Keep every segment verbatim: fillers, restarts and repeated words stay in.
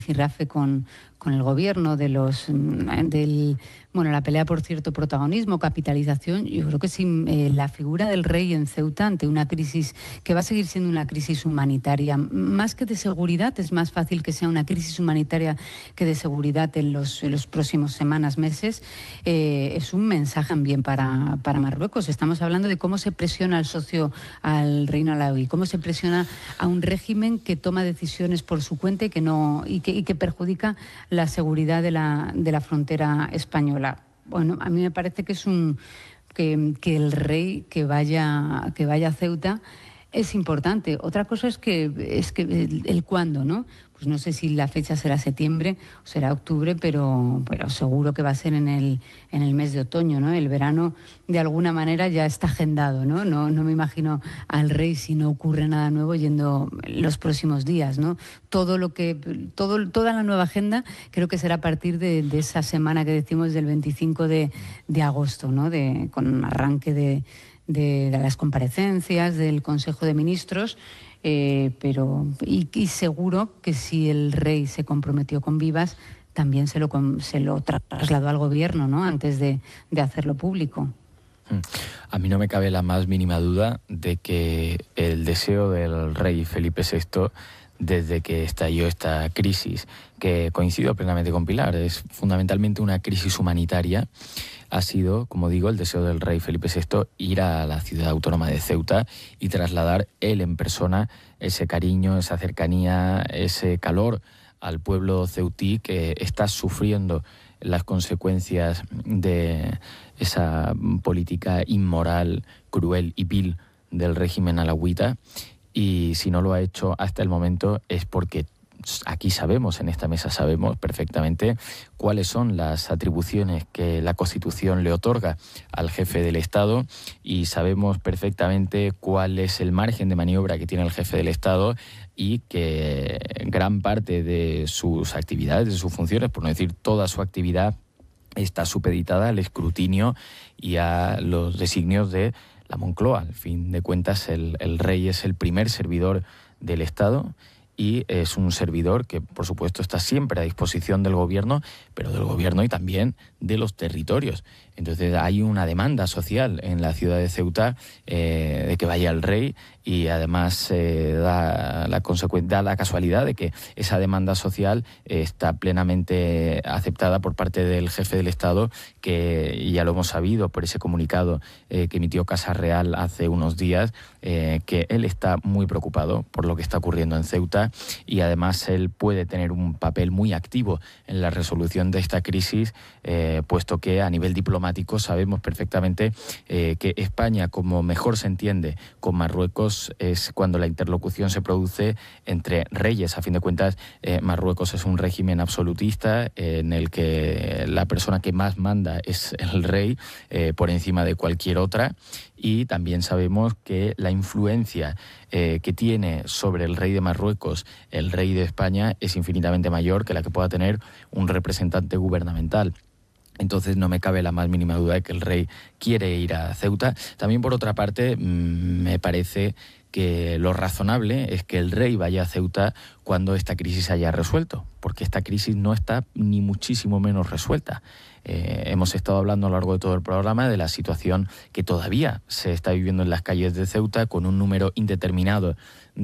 rifirrafe con, con el gobierno, de los del bueno, la pelea por cierto protagonismo, capitalización. Yo creo que sin eh, la figura del rey en Ceuta ante una crisis que va a seguir siendo una crisis humanitaria, más que de seguridad, es más fácil que sea una crisis humanitaria que de seguridad en los, en los próximos semanas, meses, eh, es un mensaje también para, para Marruecos. Estamos hablando de cómo se presiona al socio, al reino alauí, cómo se presiona a un régimen que toma decisiones por su cuenta y que no y que, y que perjudica la seguridad de la, de la frontera española. Bueno, a mí me parece que es un que, que el rey que vaya que vaya a Ceuta es importante. Otra cosa es que es que el, el cuándo, ¿no? Pues no sé si la fecha será septiembre o será octubre, pero, pero seguro que va a ser en el en el mes de otoño, ¿no? El verano de alguna manera ya está agendado, ¿no? No, no me imagino al rey, si no ocurre nada nuevo, yendo los próximos días, ¿no? Todo lo que todo toda la nueva agenda creo que será a partir de, de esa semana que decimos del veinticinco de, de agosto, ¿no? De con un arranque de De, de las comparecencias del Consejo de Ministros, eh, pero y, y seguro que si el rey se comprometió con Vivas, también se lo, se lo trasladó al gobierno, ¿no? Antes de, de hacerlo público. A mí no me cabe la más mínima duda de que el deseo del rey Felipe sexto, desde que estalló esta crisis, que coincido plenamente con Pilar, es fundamentalmente una crisis humanitaria, ha sido, como digo, el deseo del rey Felipe sexto ir a la ciudad autónoma de Ceuta y trasladar él en persona ese cariño, esa cercanía, ese calor al pueblo ceutí que está sufriendo las consecuencias de esa política inmoral, cruel y vil del régimen alauita. Y si no lo ha hecho hasta el momento es porque aquí sabemos, en esta mesa sabemos perfectamente cuáles son las atribuciones que la Constitución le otorga al jefe del Estado y sabemos perfectamente cuál es el margen de maniobra que tiene el jefe del Estado y que gran parte de sus actividades, de sus funciones, por no decir toda su actividad, está supeditada al escrutinio y a los designios de la Moncloa. Al fin de cuentas, el, el rey es el primer servidor del Estado y es un servidor que, por supuesto, está siempre a disposición del gobierno, pero del gobierno y también de los territorios. Entonces hay una demanda social en la ciudad de Ceuta eh, de que vaya el rey y además eh, da, la da la casualidad de que esa demanda social eh, está plenamente aceptada por parte del jefe del Estado, que ya lo hemos sabido por ese comunicado eh, que emitió Casa Real hace unos días, eh, que él está muy preocupado por lo que está ocurriendo en Ceuta y además él puede tener un papel muy activo en la resolución de esta crisis, eh, puesto que a nivel diplomático sabemos perfectamente eh, que España, como mejor se entiende con Marruecos, es cuando la interlocución se produce entre reyes. A fin de cuentas, eh, Marruecos es un régimen absolutista eh, en el que la persona que más manda es el rey eh, por encima de cualquier otra. Y también sabemos que la influencia eh, que tiene sobre el rey de Marruecos el rey de España es infinitamente mayor que la que pueda tener un representante gubernamental. Entonces no me cabe la más mínima duda de que el rey quiere ir a Ceuta. También, por otra parte, me parece que lo razonable es que el rey vaya a Ceuta cuando esta crisis se haya resuelto, porque esta crisis no está ni muchísimo menos resuelta. Eh, hemos estado hablando a lo largo de todo el programa de la situación que todavía se está viviendo en las calles de Ceuta, con un número indeterminado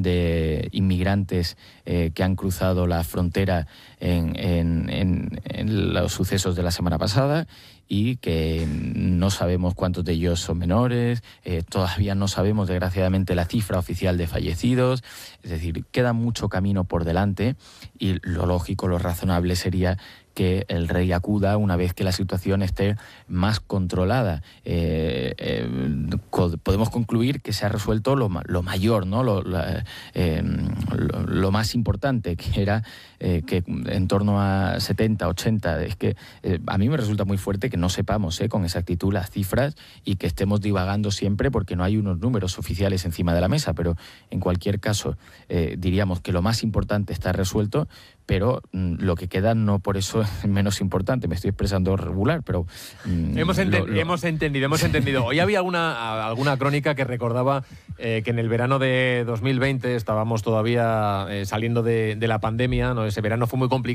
de inmigrantes eh, que han cruzado la frontera en, en, en, en los sucesos de la semana pasada y que no sabemos cuántos de ellos son menores, eh, todavía no sabemos desgraciadamente la cifra oficial de fallecidos, es decir, queda mucho camino por delante y lo lógico, lo razonable sería que el rey acuda una vez que la situación esté más controlada. Eh, eh, podemos concluir que se ha resuelto lo, lo mayor, ¿no? Lo, la, eh, lo, lo más importante, que era eh, que en torno a setenta, ochenta, es que eh, a mí me resulta muy fuerte que no sepamos eh, con exactitud las cifras y que estemos divagando siempre porque no hay unos números oficiales encima de la mesa, pero en cualquier caso eh, diríamos que lo más importante está resuelto, pero mmm, lo que queda no por eso es menos importante. Me estoy expresando regular, pero... Mmm, hemos, enten lo, lo... hemos entendido, hemos entendido. Hoy había alguna, alguna crónica que recordaba eh, que en el verano de dos mil veinte estábamos todavía eh, saliendo de, de la pandemia, ¿no? Ese verano fue muy complicado.